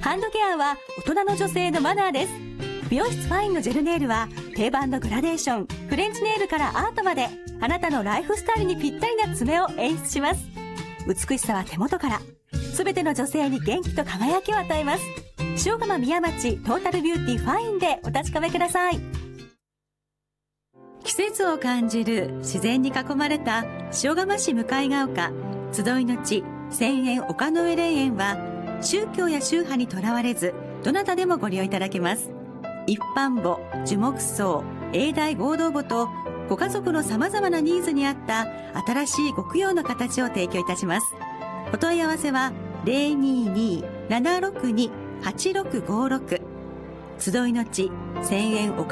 ハンドケアは大人の女性のマナーです。美容室ファインのジェルネイルは定番のグラデーション、フレンチネイルからアートまで、あなたのライフスタイルにぴったりな爪を演出します。美しさは手元から。すべての女性に元気と輝きを与えます。塩釜宮町トータルビューティーファインでお確かめください。季節を感じる自然に囲まれた塩釜市向ヶ丘集いの地千円丘の上霊園は、宗教や宗派にとらわれずどなたでもご利用いただけます。一般墓、樹木葬、永代合同墓とご家族の様々なニーズに合った新しいご供養の形を提供いたします。お問い合わせは 022-762-8656 集いの地千円丘